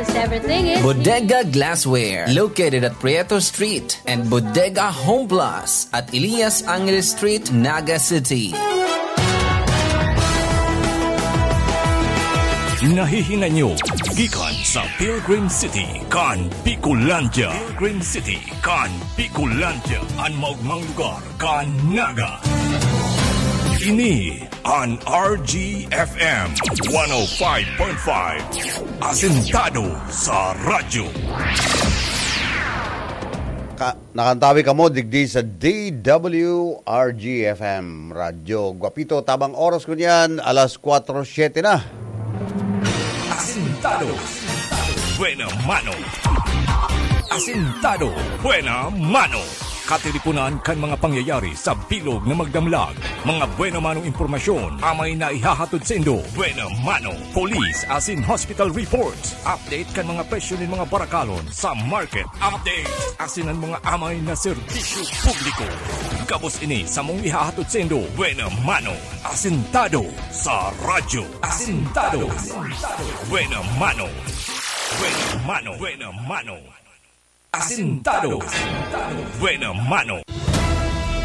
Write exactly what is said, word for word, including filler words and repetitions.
because everything is Bodega Glassware, located at Prieto Street, and Bodega Home Plus at Elias Angeles Street, Naga City. Nahihinga nyo, gikan sa Pilgrim City, kan Bicolandia. Pilgrim City, kan Bicolandia. Ang maugmang lugar, kan Naga. Ini an R G F M one oh five point five. Asentado sa radyo. Ka, nakantawi ka mo, digdi sa D W R G F M Radyo Guapito. Tabang oras ko niyan, alas four seven na. Asentado, buena mano. Asentado, buena mano. Katilipunan kan mga pangyayari sa bilog na magdamlag. Mga buena manong impormasyon, amay na ihahatod sa Indo. Buena mano. Police as in hospital reports. Update kan mga presyo ng mga barakalon sa market. Update as in ang mga amay na serbisyo publiko. Kabos ini sa mong ihahatod sa Indo. Buena mano. Asentado sa radyo. Asentado. Buena mano. Buena mano. Buena mano. Asentado. Buena mano.